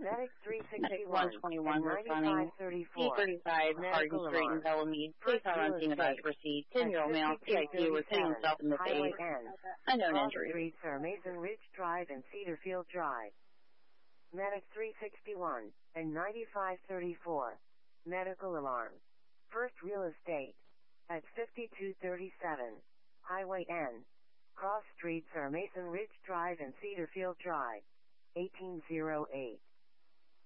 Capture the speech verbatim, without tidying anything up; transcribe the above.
Medic Medic three one sixty-one twenty-one and responding. ninety-five thirty-four. D thirty-five, Hardy Medical Street in alarm. Bellamy. Please First have on real scene advised estate. to proceed. At ten-year-old male, C I C, was hitting himself in the Highway face. N. Unknown Cross injury. streets are Mason Ridge Drive and Cedarfield Drive. Medic three sixty-one and ninety-five thirty-four. Medical alarm. First real estate. At fifty-two thirty-seven. Highway N. Cross streets are Mason Ridge Drive and Cedarfield Drive. eighteen oh eight.